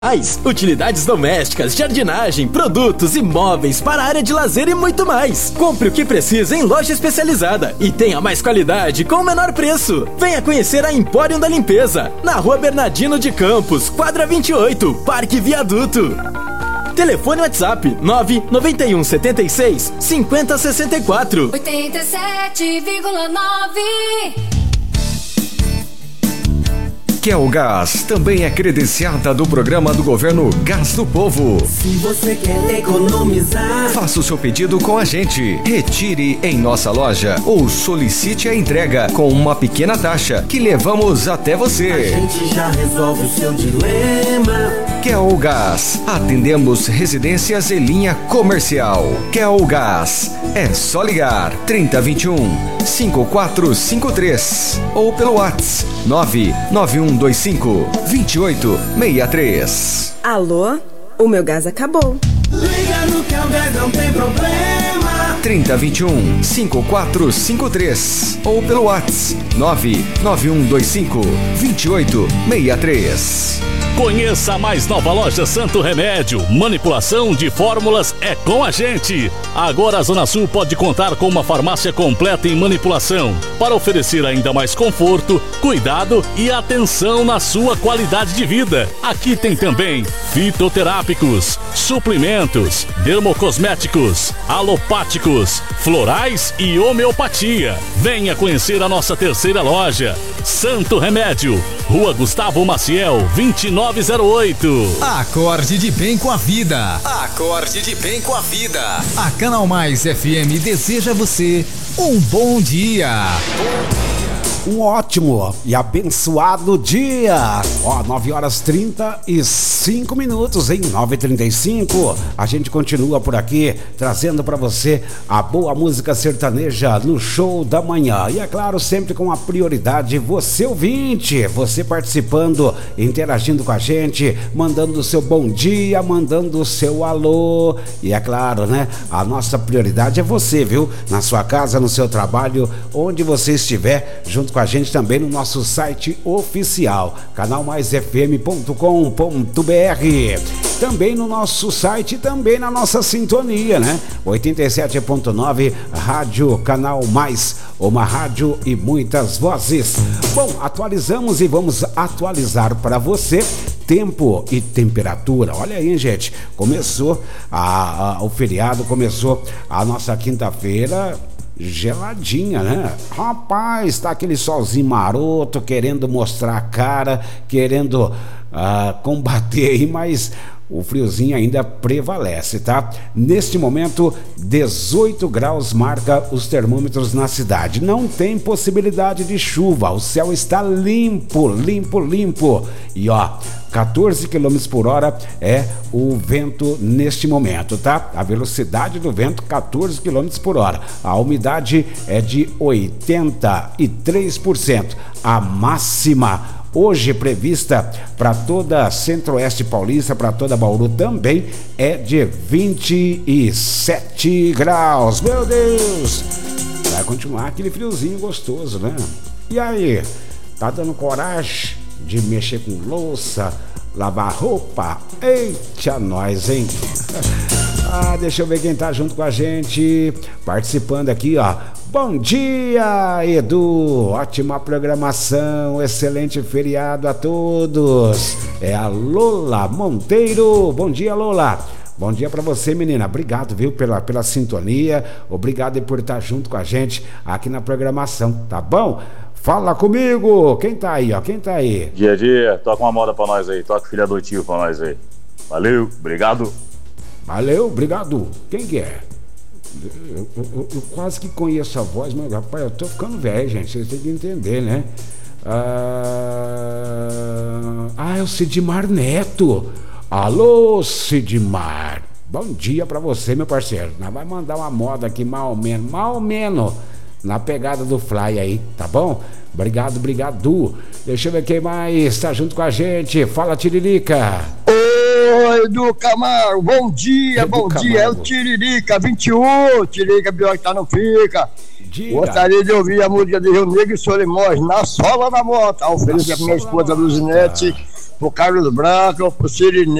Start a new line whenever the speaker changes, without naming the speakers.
Utilidades domésticas, jardinagem, produtos e móveis para a área de lazer e muito mais. Compre o que precisa em loja especializada e tenha mais qualidade com o menor preço. Venha conhecer a Empório da Limpeza, na Rua Bernardino de Campos, quadra 28, Parque Viaduto. Telefone WhatsApp 991 76 50 64.
87,9.
Kelgás também é credenciada do programa do governo Gás do Povo.
Se você quer economizar,
faça o seu pedido com a gente. Retire em nossa loja ou solicite a entrega com uma pequena taxa que levamos até você.
A gente já resolve o seu dilema.
Kelgás, atendemos residências e linha comercial. Kelgás, é só ligar 3021 5453 ou pelo WhatsApp 99125-2863.
Alô? O meu gás acabou.
Liga no Kelgás, não tem problema.
3021-5453 ou pelo WhatsApp 99125-2863.
Conheça a mais nova loja Santo Remédio. Manipulação de fórmulas é com a gente. Agora a Zona Sul pode contar com uma farmácia completa em manipulação para oferecer ainda mais conforto, cuidado e atenção na sua qualidade de vida. Aqui tem também fitoterápicos, suplementos, dermocosméticos, alopáticos, florais e homeopatia. Venha conhecer a nossa terceira loja, Santo Remédio, Rua Gustavo Maciel, 2908.
Acorde de bem com a vida.
Acorde de bem com a vida.
A Canal Mais FM deseja a você um bom dia.
Um ótimo e abençoado dia. 9h35, em 9h35. A gente continua por aqui trazendo para você a boa música sertaneja no show da manhã. E é claro, sempre com a prioridade você ouvinte, você participando, interagindo com a gente, mandando o seu bom dia, mandando o seu alô. E é claro, né? A nossa prioridade é você, viu? Na sua casa, no seu trabalho, onde você estiver, junto com a gente também no nosso site oficial, canalmaisfm.com.br, também no nosso site, também na nossa sintonia, né? 87.9 Rádio Canal Mais, uma rádio e muitas vozes. Bom, atualizamos e vamos atualizar para você tempo e temperatura. Olha aí, gente, começou o feriado, começou a nossa quinta-feira geladinha, né? Rapaz, tá aquele solzinho maroto, querendo mostrar a cara, querendo combater aí, mas o friozinho ainda prevalece, tá? Neste momento, 18 graus marca os termômetros na cidade. Não tem possibilidade de chuva, o céu está limpo, limpo, limpo. E ó, 14 km por hora é o vento neste momento, tá? A velocidade do vento, 14 km por hora. A umidade é de 83%. A máxima hoje prevista para toda Centro-Oeste Paulista, para toda Bauru também, é de 27 graus. Meu Deus! Vai continuar aquele friozinho gostoso, né? E aí, tá dando coragem de mexer com louça, lavar roupa? Eita, nós, hein? Deixa eu ver quem tá junto com a gente, participando aqui, ó. Bom dia, Edu, ótima programação, excelente feriado a todos. É a Lola Monteiro. Bom dia, Lola. Bom dia pra você, menina. Obrigado, viu, pela sintonia. Obrigado por estar junto com a gente aqui na programação, tá bom? Fala comigo. Quem tá aí, ó? Quem tá aí?
Dia, toca uma moda pra nós aí. Toca filha adotivo pra nós aí. Valeu, obrigado.
Valeu, obrigado. Quem que é? Eu quase que conheço a voz, mas rapaz, eu tô ficando velho, gente. Vocês têm que entender, né? É o Sidmar Neto. Alô, Sidmar. Bom dia pra você, meu parceiro. Nós vai mandar uma moda aqui, mal menos, na pegada do Fly aí, tá bom? Obrigado. Deixa eu ver quem mais tá junto com a gente. Fala, Tiririca.
Oi, Edu Camargo, bom dia, bom dia. É o Tiririca 21, Tiririca pior que tá, não fica.
Diga.
Gostaria de ouvir a música de Rio Negro e Solimões, Na Sola da Moto. Ofereço pra minha esposa Luzinete, pro Carlos Branco, pro Sirinei.